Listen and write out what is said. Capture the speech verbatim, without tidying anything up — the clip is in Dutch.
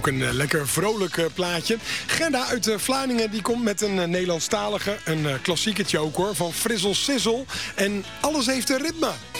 Ook een uh, lekker vrolijk uh, plaatje. Gerda uit uh, Vlaardingen die komt met een uh, Nederlandstalige, een uh, klassieketje ook hoor, van Frizzle Sizzle. En alles heeft een ritme.